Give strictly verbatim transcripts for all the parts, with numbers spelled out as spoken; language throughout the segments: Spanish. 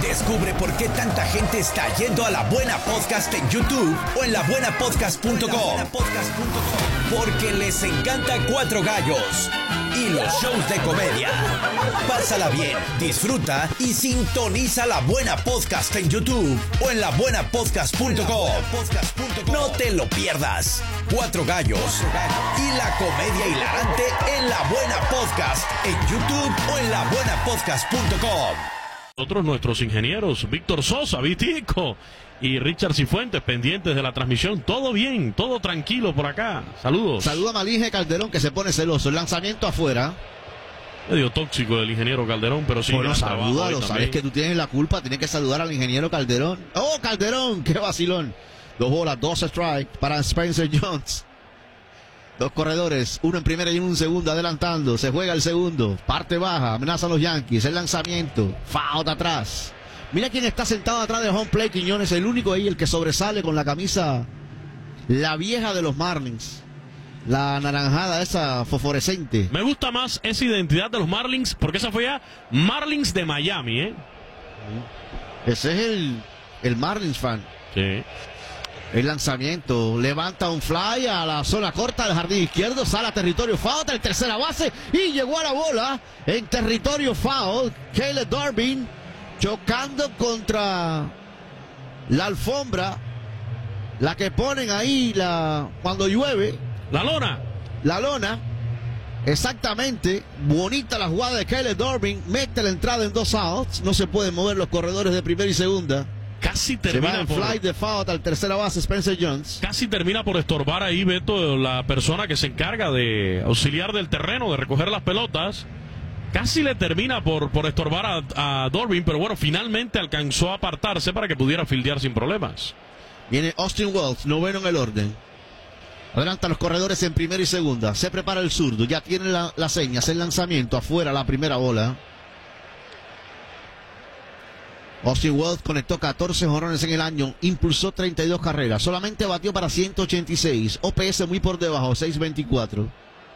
Descubre por qué tanta gente está yendo a La Buena Podcast en YouTube o en la buena podcast punto com. Porque les encanta Cuatro Gallos y los shows de comedia. Pásala bien, disfruta y sintoniza La Buena Podcast en YouTube o en la buena podcast punto com. No te lo pierdas. Cuatro Gallos y la comedia hilarante en La Buena Podcast en YouTube o en la buena podcast punto com. Otros nuestros ingenieros, Víctor Sosa, Vitico y Richard Cifuentes, pendientes de la transmisión. Todo bien, todo tranquilo por acá. Saludos. Saluda a Malinge Calderón, que se pone celoso. El lanzamiento afuera. Medio tóxico del ingeniero Calderón, pero sí. Bueno, salúdalo, sabes que tú tienes la culpa, tienes que saludar al ingeniero Calderón. ¡Oh, Calderón! ¡Qué vacilón! Dos bolas, dos strikes para Spencer Jones. Dos corredores, uno en primera y uno en segunda, adelantando. Se juega el segundo, parte baja, amenazan los Yankees. El lanzamiento, foul atrás. Mira quién está sentado atrás de home plate, Quiñones, el único ahí, el que sobresale con la camisa, la vieja de los Marlins. La anaranjada esa fosforescente. Me gusta más esa identidad de los Marlins, porque esa fue ya Marlins de Miami, ¿eh? Ese es el, el Marlins fan. Sí. El lanzamiento, levanta un fly a la zona corta del jardín izquierdo, sale a territorio foul, el tercera base y llegó a la bola en territorio foul. Caleb Durbin chocando contra la alfombra, la que ponen ahí la cuando llueve. La lona. La lona. Exactamente. Bonita la jugada de Caleb Durbin. Mete la entrada en dos outs. No se pueden mover los corredores de primera y segunda. Casi termina se va por... fly de foul al tercera base Spencer Jones. Casi termina por estorbar ahí, Beto, la persona que se encarga de auxiliar del terreno, de recoger las pelotas. Casi le termina por, por estorbar a, a Durbin, pero bueno, finalmente alcanzó a apartarse para que pudiera fildear sin problemas. Viene Austin Wells, noveno en el orden. Adelanta los corredores en primera y segunda. Se prepara el zurdo, ya tiene la, las señas, el lanzamiento afuera, la primera bola. Austin Wells conectó catorce jonrones en el año, impulsó treinta y dos carreras, solamente batió para ciento ochenta y seis, O P S muy por debajo, seiscientos veinticuatro.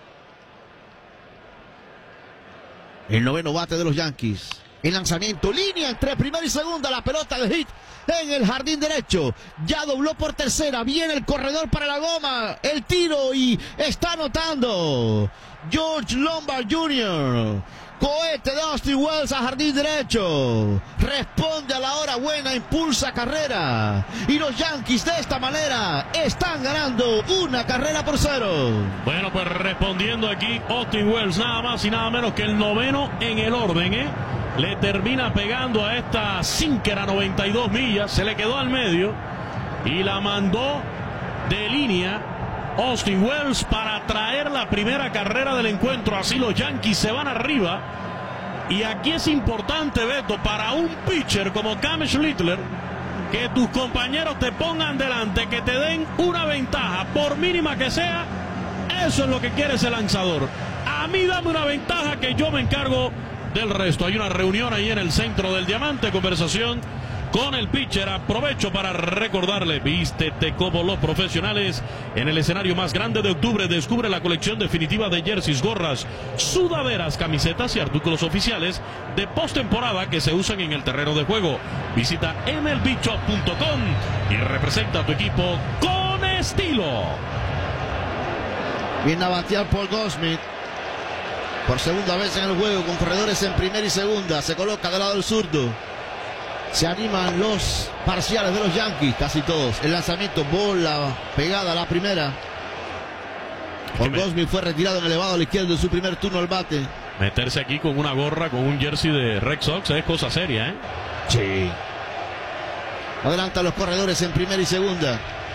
El noveno bate de los Yankees. El lanzamiento, línea entre primera y segunda, la pelota de hit en el jardín derecho. Ya dobló por tercera, viene el corredor para la goma, el tiro y está anotando George Lombard junior Cohete de Austin Wells a jardín derecho. Responde a la hora buena, impulsa carrera. Y los Yankees de esta manera están ganando una carrera por cero. Bueno, pues respondiendo aquí Austin Wells, nada más y nada menos que el noveno en el orden, ¿eh? Le termina pegando a esta sinker a noventa y dos millas. Se le quedó al medio y la mandó de línea Austin Wells para traer la primera carrera del encuentro. Así los Yankees se van arriba. Y aquí es importante, Beto, para un pitcher como Cam Schlittler, que tus compañeros te pongan delante, que te den una ventaja, por mínima que sea. Eso es lo que quiere ese lanzador. A mí dame una ventaja que yo me encargo del resto. Hay una reunión ahí en el centro del Diamante, conversación con el pitcher. Aprovecho para recordarle, vístete como los profesionales en el escenario más grande de octubre. Descubre la colección definitiva de jerseys, gorras, sudaderas, camisetas y artículos oficiales de postemporada que se usan en el terreno de juego. Visita M L B shop punto com y representa a tu equipo con estilo. Viene a batear Paul Goldschmidt por segunda vez en el juego, con corredores en primera y segunda. Se coloca del lado del zurdo. Se animan los parciales de los Yankees, casi todos. El lanzamiento, bola pegada a la primera. Paul Goldschmidt fue retirado en elevado a la izquierda en su primer turno al bate. Meterse aquí con una gorra, con un jersey de Red Sox, es cosa seria, ¿eh? Sí. Adelanta los corredores en primera y segunda.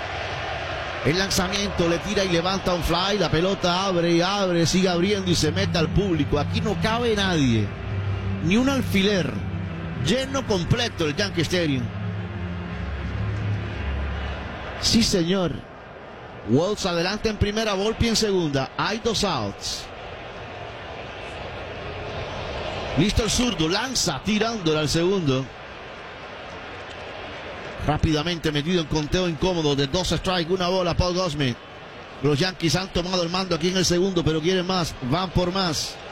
El lanzamiento, le tira y levanta un fly. La pelota abre y abre, sigue abriendo y se mete al público. Aquí no cabe nadie, ni un alfiler. Lleno completo el Yankee Stadium. Sí, señor. Wells adelante en primera, Volpi en segunda. Hay dos outs. Listo el zurdo, lanza tirándole al segundo. Rápidamente metido en conteo incómodo de dos strikes, una bola, Paul Goldschmidt. Los Yankees han tomado el mando aquí en el segundo, pero quieren más, van por más.